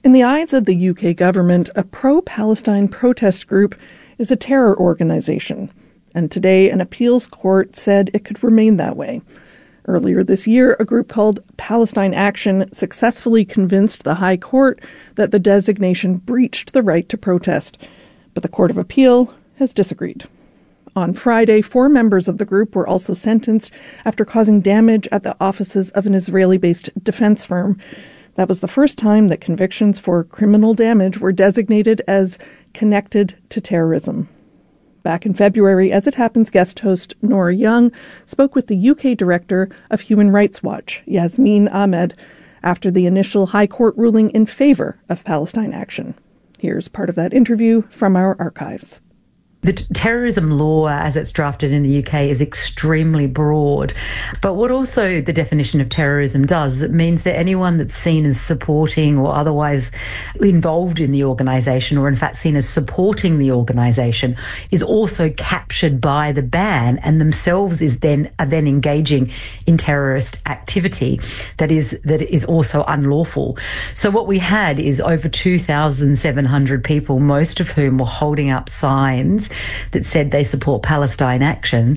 In the eyes of the UK government, a pro-Palestine protest group is a terror organization, and today an appeals court said it could remain that way. Earlier this year, a group called Palestine Action successfully convinced the High Court that the designation breached the right to protest, but the Court of Appeal has disagreed. On Friday, 4 members of the group were also sentenced after causing damage at the offices of an Israeli-based defense firm. That was the first time that convictions for criminal damage were designated as connected to terrorism. Back in February, As It Happens guest host Nora Young spoke with the UK director of Human Rights Watch, Yasmin Ahmed, after the initial High Court ruling in favor of Palestine Action. Here's part of that interview from our archives. The terrorism law, as it's drafted in the UK, is extremely broad. But what also the definition of terrorism does is it means that anyone that's seen as supporting or otherwise involved in the organisation, or in fact seen as supporting the organisation, is also captured by the ban and themselves are then engaging in terrorist activity that is also unlawful. So what we had is over 2,700 people, most of whom were holding up signs that said they support Palestine Action,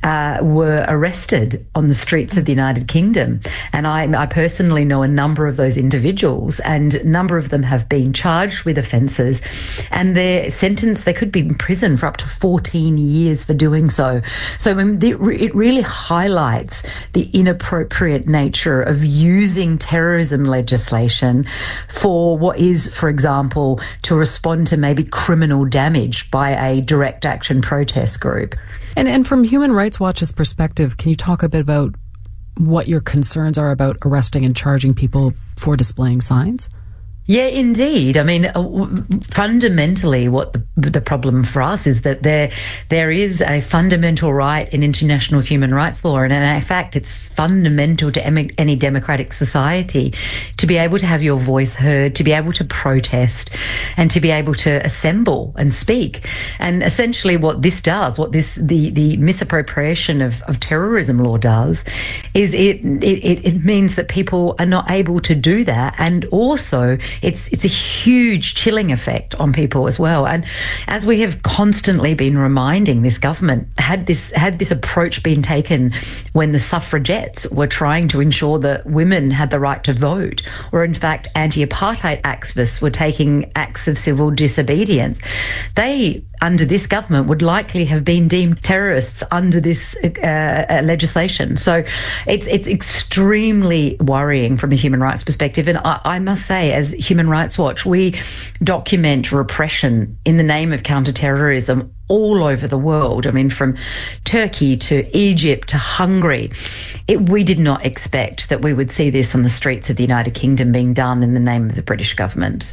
were arrested on the streets of the United Kingdom. And I personally know a number of those individuals, and a number of them have been charged with offences, and they're sentenced, they could be in prison for up to 14 years for doing so. So it really highlights the inappropriate nature of using terrorism legislation for what is, for example, to respond to maybe criminal damage by a direct action protest group. And from Human Rights Watch's perspective, can you talk a bit about what your concerns are about arresting and charging people for displaying signs? Yeah, indeed. I mean, fundamentally, what the problem for us is that there is a fundamental right in international human rights law, and in fact, it's fundamental to any democratic society to be able to have your voice heard, to be able to protest, and to be able to assemble and speak. And essentially, what this does, the misappropriation of terrorism law does, is it means that people are not able to do that, and also it's a huge chilling effect on people as well. And as we have constantly been reminding this government, had this approach been taken when the suffragettes were trying to ensure that women had the right to vote, or in fact anti-apartheid activists were taking acts of civil disobedience, they, under this government, would likely have been deemed terrorists under this legislation. So it's extremely worrying from a human rights perspective. And I must say, as Human Rights Watch, we document repression in the name of counterterrorism all over the world. I mean, from Turkey to Egypt to Hungary. We did not expect that we would see this on the streets of the United Kingdom being done in the name of the British government.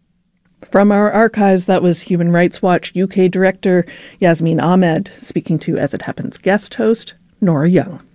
From our archives, that was Human Rights Watch UK Director Yasmin Ahmed speaking to As It Happens guest host Nora Young.